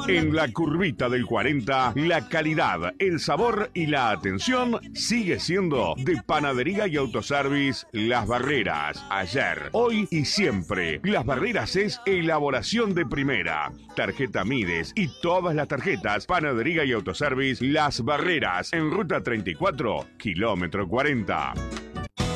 En la curvita del 40, la calidad, el sabor y la atención sigue siendo de Panadería y Autoservice Las Barreras. Ayer, hoy y siempre. Las Barreras es elaboración de primera. Tarjeta Mides y todas las tarjetas Panadería y Autoservice Las Barreras en ruta 34, kilómetro 40.